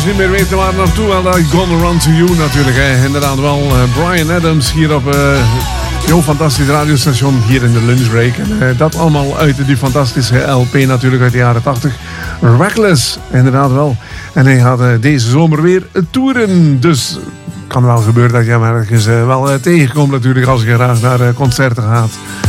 niet meer weten waar naartoe. Wel, Gonna Run To You natuurlijk. Hè. Inderdaad wel Bryan Adams hier op jouw fantastische radiostation hier in de lunchbreak. En dat allemaal uit die fantastische LP natuurlijk uit de jaren 80. Reckless, inderdaad wel. En hij gaat deze zomer weer toeren. Dus kan wel gebeuren dat je hem ergens wel tegenkomt natuurlijk als je graag naar concerten gaat.